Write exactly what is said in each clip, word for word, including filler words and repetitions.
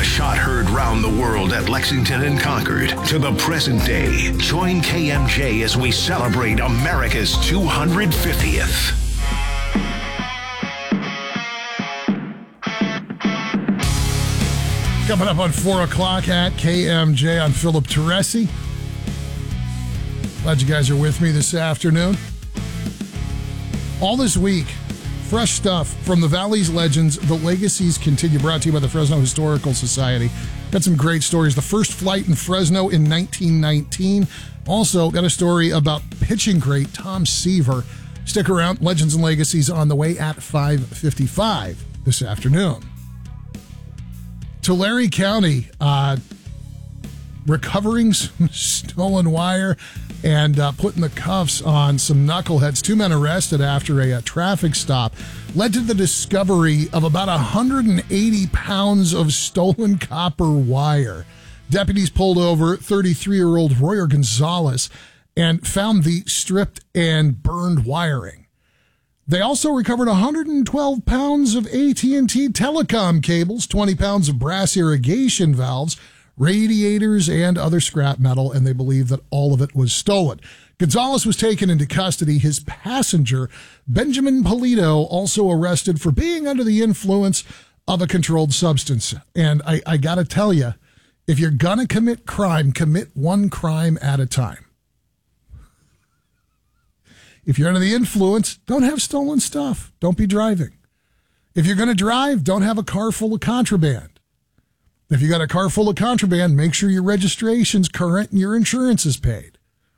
a shot heard round the world at Lexington and Concord to the present day. Join K M J as we celebrate America's two hundred fiftieth. Coming up on four o'clock at K M J, I'm Philip Teresi. Glad you guys are with me this afternoon. All this week, fresh stuff from the Valley's legends. The legacies continue. Brought to you by the Fresno Historical Society. Got some great stories. The first flight in Fresno in nineteen nineteen. Also got a story about pitching great Tom Seaver. Stick around. Legends and Legacies on the way at five fifty-five this afternoon. Tulare County uh, recovering some stolen wire and uh, putting the cuffs on some knuckleheads. Two men arrested after a, a traffic stop led to the discovery of about one hundred eighty pounds of stolen copper wire. Deputies pulled over thirty-three-year-old Royer Gonzalez and found the stripped and burned wiring. They also recovered one hundred twelve pounds of A T and T telecom cables, twenty pounds of brass irrigation valves, radiators, and other scrap metal, and they believe that all of it was stolen. Gonzalez was taken into custody. His passenger, Benjamin Polito, also arrested for being under the influence of a controlled substance. And I, I got to tell you, if you're going to commit crime, commit one crime at a time. If you're under the influence, don't have stolen stuff. Don't be driving. If you're going to drive, don't have a car full of contraband. If you got a car full of contraband, make sure your registration's current and your insurance is paid.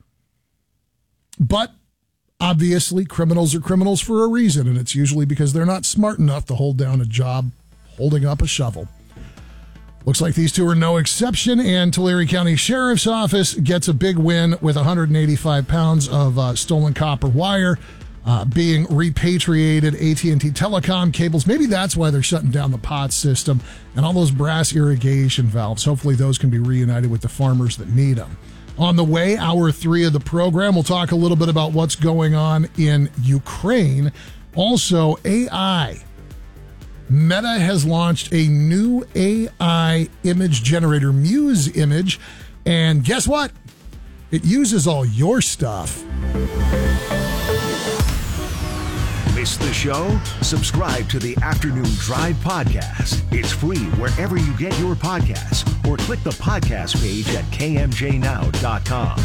But obviously, criminals are criminals for a reason, and it's usually because they're not smart enough to hold down a job holding up a shovel. Looks like these two are no exception, and Tulare County Sheriff's Office gets a big win with one hundred eighty-five pounds of uh, stolen copper wire uh, being repatriated, A T and T telecom cables. Maybe that's why they're shutting down the P O T S system and all those brass irrigation valves. Hopefully those can be reunited with the farmers that need them. On the way, hour three of the program, we'll talk a little bit about what's going on in Ukraine. Also, A I. Meta has launched a new A I image generator, Muse Image, and guess what? It uses all your stuff. Miss the show? Subscribe to the Afternoon Drive podcast. It's free wherever you get your podcasts, or click the podcast page at K M J now dot com.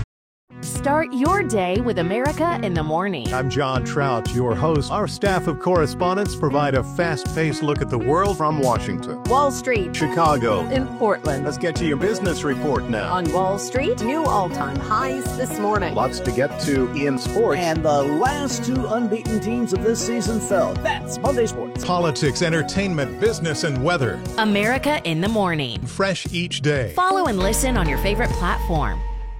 Start your day with America in the Morning. I'm John Trout, your host. Our staff of correspondents provide a fast-paced look at the world from Washington, Wall Street, Chicago, in Portland. Let's get to your business report now. On Wall Street, new all-time highs this morning. Lots to get to in sports. And the last two unbeaten teams of this season fell. That's Monday Sports. Politics, entertainment, business, and weather. America in the Morning. Fresh each day. Follow and listen on your favorite platform.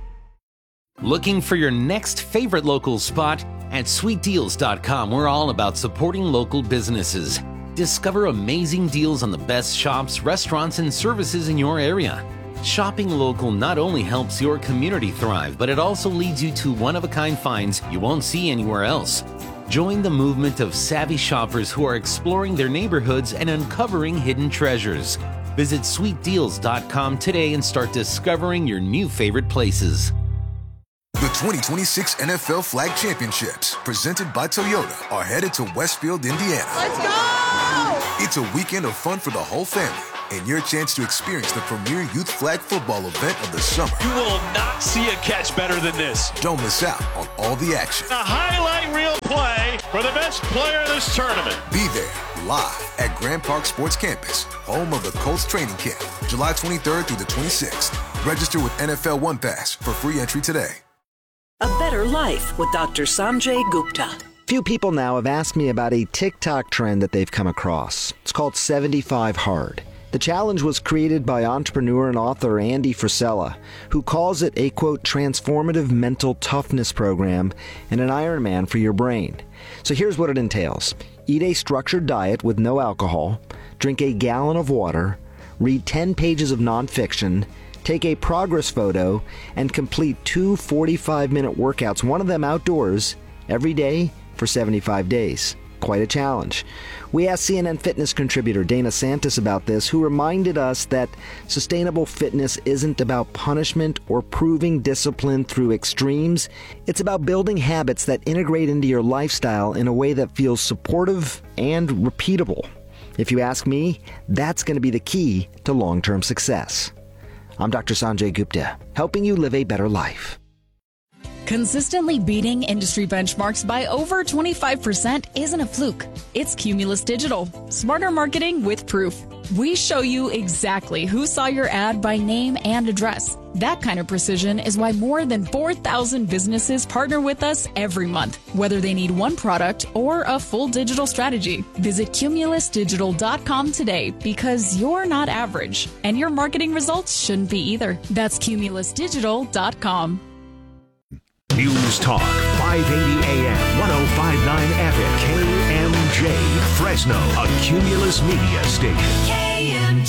Looking for your next favorite local spot? At sweet deals dot com, we're all about supporting local businesses. Discover amazing deals on the best shops, restaurants, and services in your area. Shopping local not only helps your community thrive, but it also leads you to one-of-a-kind finds you won't see anywhere else. Join the movement of savvy shoppers who are exploring their neighborhoods and uncovering hidden treasures. Visit sweet deals dot com today and start discovering your new favorite places. The twenty twenty-six N F L Flag Championships, presented by Toyota, are headed to Westfield, Indiana. Let's go! It's a weekend of fun for the whole family and your chance to experience the premier youth flag football event of the summer. You will not see a catch better than this. Don't miss out on all the action. A highlight reel play for the best player in this tournament. Be there live at Grand Park Sports Campus, home of the Colts training camp, July twenty-third through the twenty-sixth. Register with N F L One Pass for free entry today. A better life with Doctor Sanjay Gupta. Few people now have asked me about a TikTok trend that they've come across. It's called seventy-five hard. The challenge was created by entrepreneur and author Andy Frisella, who calls it a, quote, transformative mental toughness program and an Ironman for your brain. So here's what it entails. Eat a structured diet with no alcohol, drink a gallon of water, read ten pages of nonfiction, take a progress photo, and complete two forty-five minute workouts, one of them outdoors, every day for seventy-five days. quite a challenge. We asked C N N Fitness contributor Dana Santis about this, who reminded us that sustainable fitness isn't about punishment or proving discipline through extremes. It's about building habits that integrate into your lifestyle in a way that feels supportive and repeatable. If you ask me, that's going to be the key to long-term success. I'm Doctor Sanjay Gupta, helping you live a better life. Consistently beating industry benchmarks by over twenty-five percent isn't a fluke. It's Cumulus Digital. Smarter marketing with proof. We show you exactly who saw your ad by name and address. That kind of precision is why more than four thousand businesses partner with us every month, whether they need one product or a full digital strategy. Visit Cumulus Digital dot com today, because you're not average, and your marketing results shouldn't be either. That's Cumulus Digital dot com. News Talk, five eighty A M, ten fifty-nine F M, K M J, Fresno, a Cumulus Media station. K M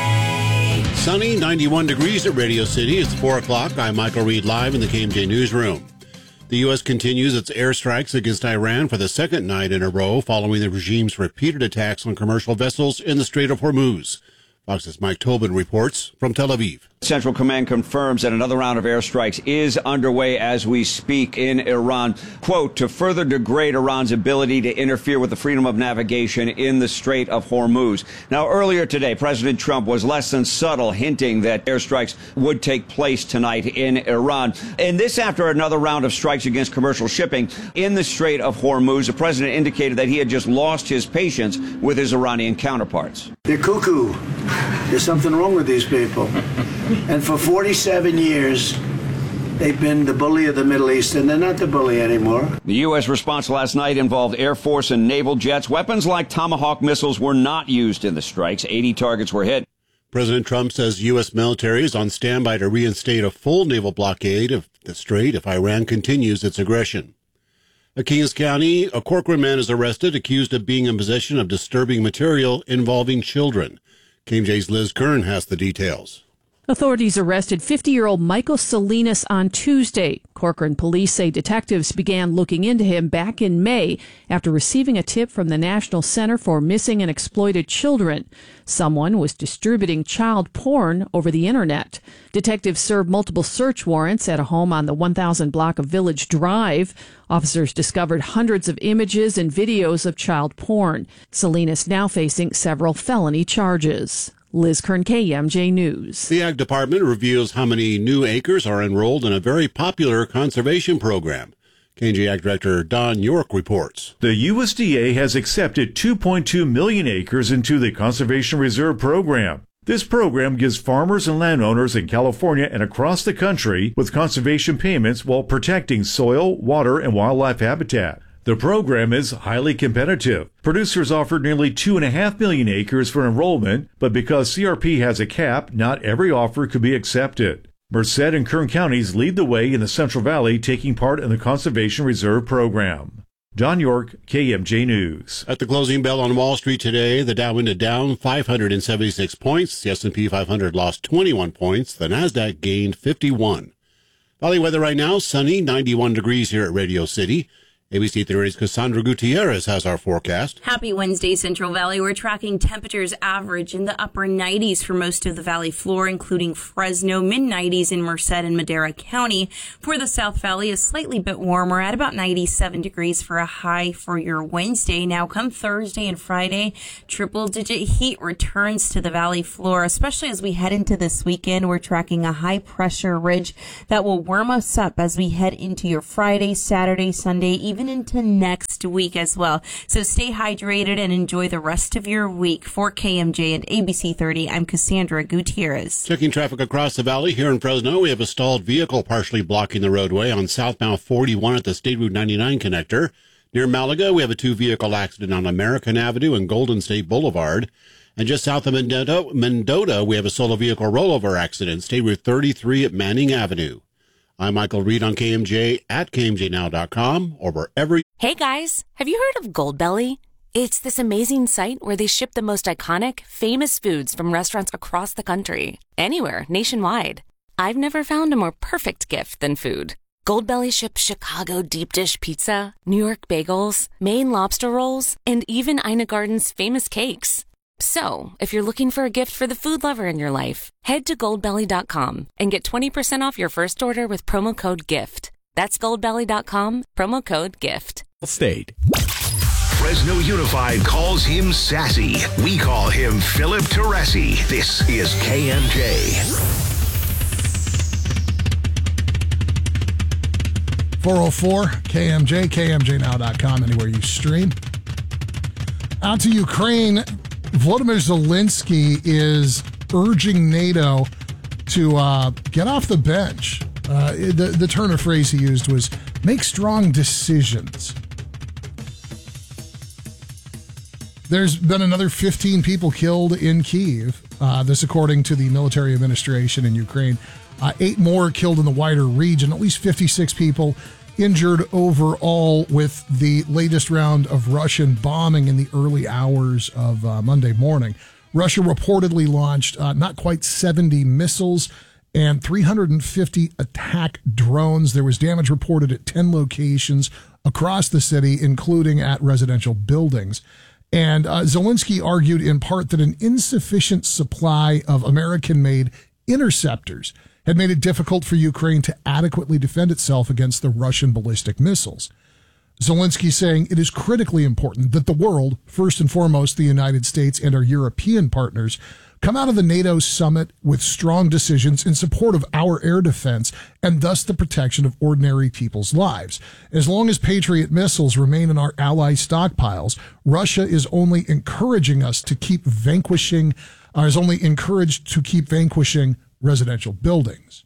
J. Sunny, ninety-one degrees at Radio City. It's four o'clock. I'm Michael Reed, live in the K M J Newsroom. The U S continues its airstrikes against Iran for the second night in a row, following the regime's repeated attacks on commercial vessels in the Strait of Hormuz. Fox's Mike Tobin reports from Tel Aviv. Central Command confirms that another round of airstrikes is underway as we speak in Iran, quote, to further degrade Iran's ability to interfere with the freedom of navigation in the Strait of Hormuz. Now, earlier today, President Trump was less than subtle, hinting that airstrikes would take place tonight in Iran. And this after another round of strikes against commercial shipping in the Strait of Hormuz. The president indicated that he had just lost his patience with his Iranian counterparts. They're cuckoo. There's something wrong with these people. And for forty-seven years, they've been the bully of the Middle East, and they're not the bully anymore. The U S response last night involved Air Force and naval jets. Weapons like Tomahawk missiles were not used in the strikes. eighty targets were hit. President Trump says U S military is on standby to reinstate a full naval blockade of the Strait if Iran continues its aggression. In Kings County, a Corcoran man is arrested, accused of being in possession of disturbing material involving children. K M J's Liz Kern has the details. Authorities arrested fifty-year-old Michael Salinas on Tuesday. Corcoran police say detectives began looking into him back in May after receiving a tip from the National Center for Missing and Exploited Children. Someone was distributing child porn over the internet. Detectives served multiple search warrants at a home on the one thousand block of Village Drive. Officers discovered hundreds of images and videos of child porn. Salinas now facing several felony charges. Liz Kern, K M J News. The Ag Department reveals how many new acres are enrolled in a very popular conservation program. K M J Ag Director Don York reports. The U S D A has accepted two point two million acres into the Conservation Reserve Program. This program gives farmers and landowners in California and across the country with conservation payments while protecting soil, water, and wildlife habitat. The program is highly competitive. Producers offered nearly two and a half million acres for enrollment, but because C R P has a cap, not every offer could be accepted. Merced and Kern counties lead the way in the Central Valley, taking part in the Conservation Reserve Program. Don York, K M J News. At the closing bell on Wall Street today, the Dow ended down five hundred seventy-six points. The S and P five hundred lost twenty-one points. The Nasdaq gained fifty-one. Valley weather right now, sunny, ninety-one degrees here at Radio City. A B C thirty's Cassandra Gutierrez has our forecast. Happy Wednesday, Central Valley. We're tracking temperatures average in the upper nineties for most of the valley floor, including Fresno, mid nineties in Merced and Madera County. For the South Valley, a slightly bit warmer at about ninety-seven degrees for a high for your Wednesday. Now, come Thursday and Friday, triple-digit heat returns to the valley floor, especially as we head into this weekend. We're tracking a high-pressure ridge that will warm us up as we head into your Friday, Saturday, Sunday, even into next week as well. So stay hydrated and enjoy the rest of your week. For K M J and A B C thirty, I'm Cassandra Gutierrez. Checking traffic across the valley here in Fresno, we have a stalled vehicle partially blocking the roadway on southbound forty-one at the State Route ninety-nine connector. Near Malaga, we have a two-vehicle accident on American Avenue and Golden State Boulevard. And just south of Mendota, Mendota we have a solo vehicle rollover accident, State Route thirty-three at Manning Avenue. I'm Michael Reed on K M J at K M J now dot com or wherever. Hey guys, have you heard of Goldbelly? It's this amazing site where they ship the most iconic, famous foods from restaurants across the country. Anywhere, nationwide. I've never found a more perfect gift than food. Goldbelly ships Chicago deep dish pizza, New York bagels, Maine lobster rolls, and even Ina Garden's famous cakes. So, if you're looking for a gift for the food lover in your life, head to goldbelly dot com and get twenty percent off your first order with promo code GIFT. That's goldbelly dot com, promo code GIFT. State. Fresno Unified calls him sassy. We call him Philip Teresi. This is K M J. four oh four K M J, K M J now dot com, anywhere you stream. Out to Ukraine, Volodymyr Zelensky is urging NATO to uh, get off the bench. Uh, the, the turn of phrase he used was make strong decisions. There's been another fifteen people killed in Kyiv, uh, this according to the military administration in Ukraine. Uh, eight more killed in the wider region, at least fifty-six people injured overall with the latest round of Russian bombing in the early hours of uh, Monday morning. Russia reportedly launched uh, not quite seventy missiles and three hundred fifty attack drones. There was damage reported at ten locations across the city, including at residential buildings. And uh, Zelensky argued in part that an insufficient supply of American-made interceptors had made it difficult for Ukraine to adequately defend itself against the Russian ballistic missiles. Zelensky saying it is critically important that the world, first and foremost the United States and our European partners, come out of the NATO summit with strong decisions in support of our air defense and thus the protection of ordinary people's lives. As long as Patriot missiles remain in our ally stockpiles, Russia is only encouraging us to keep vanquishing, uh, is only encouraged to keep vanquishing residential buildings.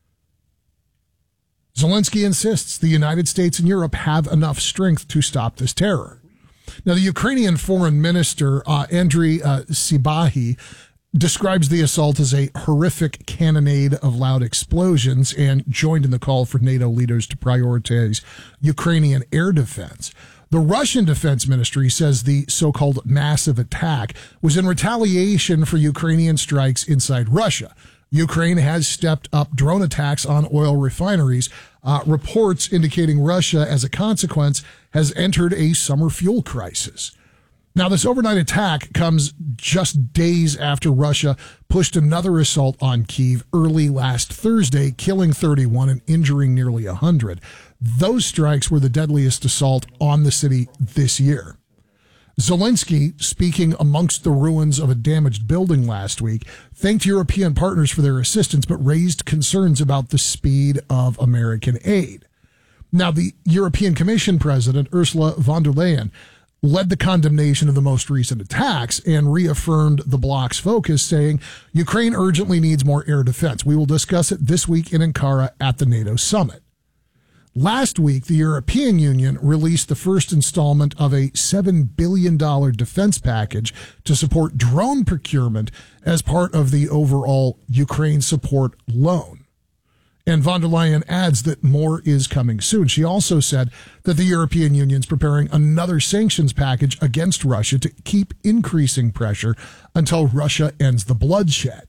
Zelensky insists the United States and Europe have enough strength to stop this terror. Now, the Ukrainian foreign minister, uh, Andriy uh, Sibahi, describes the assault as a horrific cannonade of loud explosions and joined in the call for NATO leaders to prioritize Ukrainian air defense. The Russian Defense Ministry says the so-called massive attack was in retaliation for Ukrainian strikes inside Russia. Ukraine has stepped up drone attacks on oil refineries. Uh, reports indicating Russia, as a consequence, has entered a summer fuel crisis. Now, this overnight attack comes just days after Russia pushed another assault on Kyiv early last Thursday, killing thirty-one and injuring nearly one hundred. Those strikes were the deadliest assault on the city this year. Zelensky, speaking amongst the ruins of a damaged building last week, thanked European partners for their assistance, but raised concerns about the speed of American aid. Now, the European Commission President, Ursula von der Leyen, led the condemnation of the most recent attacks and reaffirmed the bloc's focus, saying Ukraine urgently needs more air defense. We will discuss it this week in Ankara at the NATO summit. Last week, the European Union released the first installment of a seven billion dollars defense package to support drone procurement as part of the overall Ukraine support loan. And von der Leyen adds that more is coming soon. She also said that the European Union is preparing another sanctions package against Russia to keep increasing pressure until Russia ends the bloodshed.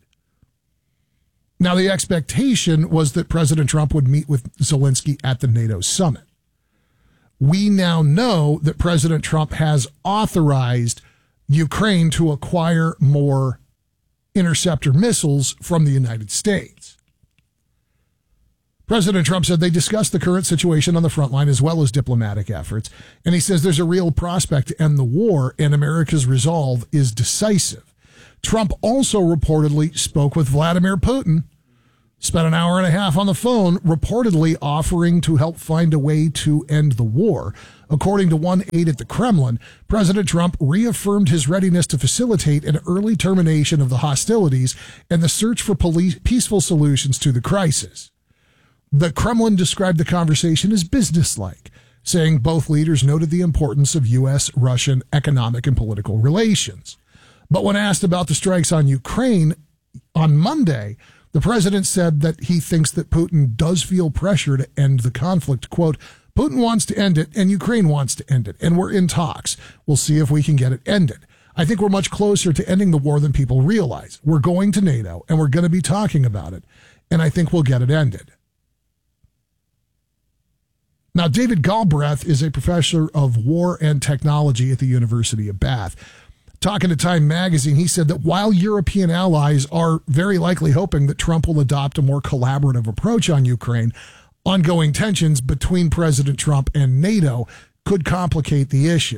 Now, the expectation was that President Trump would meet with Zelensky at the NATO summit. We now know that President Trump has authorized Ukraine to acquire more interceptor missiles from the United States. President Trump said they discussed the current situation on the front line as well as diplomatic efforts. And he says there's a real prospect to end the war, and America's resolve is decisive. Trump also reportedly spoke with Vladimir Putin, spent an hour and a half on the phone, reportedly offering to help find a way to end the war. According to one aide at the Kremlin, President Trump reaffirmed his readiness to facilitate an early termination of the hostilities and the search for police, peaceful solutions to the crisis. The Kremlin described the conversation as businesslike, saying both leaders noted the importance of U S Russian economic and political relations. But when asked about the strikes on Ukraine on Monday, the president said that he thinks that Putin does feel pressure to end the conflict. Quote, Putin wants to end it and Ukraine wants to end it, and we're in talks. We'll see if we can get it ended. I think we're much closer to ending the war than people realize. We're going to NATO and we're going to be talking about it, and I think we'll get it ended. Now, David Galbraith is a professor of war and technology at the University of Bath. Talking to Time magazine, he said that while European allies are very likely hoping that Trump will adopt a more collaborative approach on Ukraine, ongoing tensions between President Trump and NATO could complicate the issue.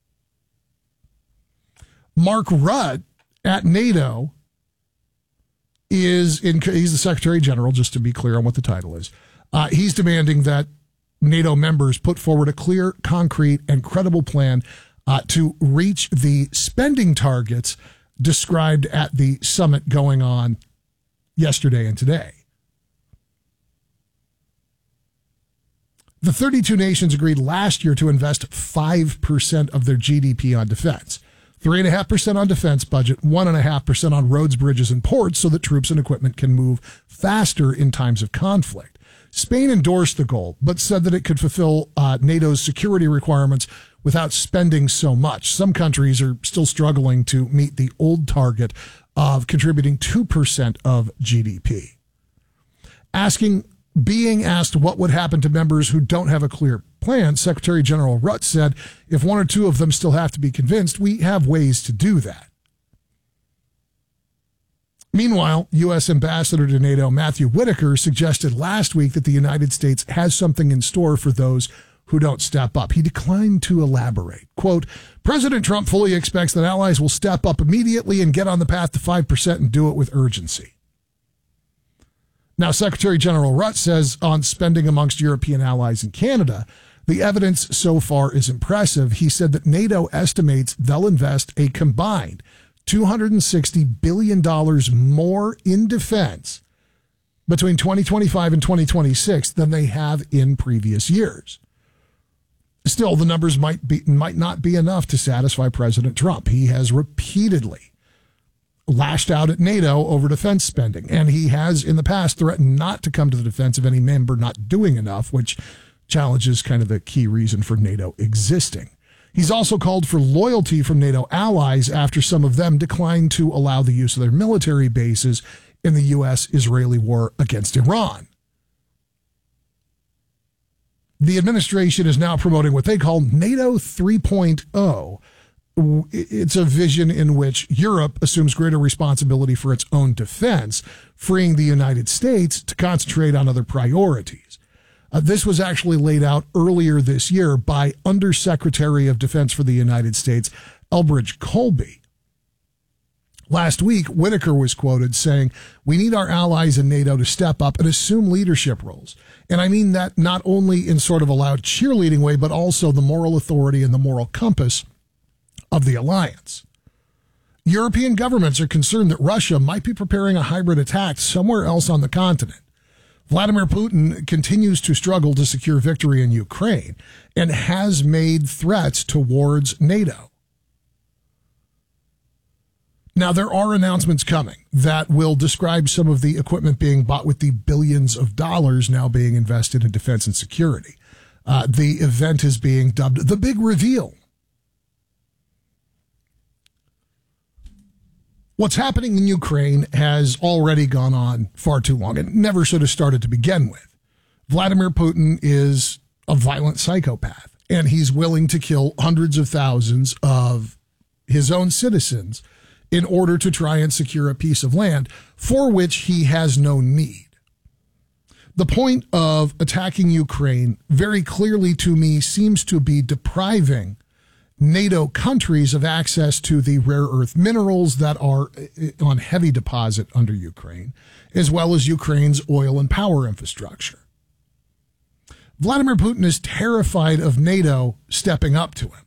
Mark Rutte at NATO is in, he's the Secretary General, just to be clear on what the title is. Uh, he's demanding that NATO members put forward a clear, concrete, and credible plan uh, to reach the spending targets described at the summit going on yesterday and today. The thirty-two nations agreed last year to invest five percent of their G D P on defense, three point five percent on defense budget, one point five percent on roads, bridges, and ports so that troops and equipment can move faster in times of conflict. Spain endorsed the goal, but said that it could fulfill uh, NATO's security requirements without spending so much. Some countries are still struggling to meet the old target of contributing two percent of G D P. Asking, being asked what would happen to members who don't have a clear plan, Secretary General Rutte said, if one or two of them still have to be convinced, we have ways to do that. Meanwhile, U S Ambassador to NATO Matthew Whitaker suggested last week that the United States has something in store for those who don't step up. He declined to elaborate. Quote, President Trump fully expects that allies will step up immediately and get on the path to five percent and do it with urgency. Now, Secretary General Rutte says on spending amongst European allies in Canada, the evidence so far is impressive. He said that NATO estimates they'll invest a combined two hundred sixty billion dollars more in defense between twenty twenty-five and twenty twenty-six than they have in previous years. Still, the numbers might be might not be enough to satisfy President Trump. He has repeatedly lashed out at NATO over defense spending, and he has in the past threatened not to come to the defense of any member not doing enough, which challenges kind of the key reason for NATO existing. He's also called for loyalty from NATO allies after some of them declined to allow the use of their military bases in the U S-Israeli war against Iran. The administration is now promoting what they call NATO three point oh. It's a vision in which Europe assumes greater responsibility for its own defense, freeing the United States to concentrate on other priorities. Uh, this was actually laid out earlier this year by Undersecretary of Defense for the United States, Elbridge Colby. Last week, Whitaker was quoted saying, we need our allies in NATO to step up and assume leadership roles. And I mean that not only in sort of a loud cheerleading way, but also the moral authority and the moral compass of the alliance. European governments are concerned that Russia might be preparing a hybrid attack somewhere else on the continent. Vladimir Putin continues to struggle to secure victory in Ukraine and has made threats towards NATO. Now, there are announcements coming that will describe some of the equipment being bought with the billions of dollars now being invested in defense and security. Uh, the event is being dubbed the Big Reveal. What's happening in Ukraine has already gone on far too long. It never should have started to begin with. Vladimir Putin is a violent psychopath, and he's willing to kill hundreds of thousands of his own citizens in order to try and secure a piece of land for which he has no need. The point of attacking Ukraine very clearly to me seems to be depriving NATO countries of access to the rare earth minerals that are on heavy deposit under Ukraine, as well as Ukraine's oil and power infrastructure. Vladimir Putin is terrified of NATO stepping up to him.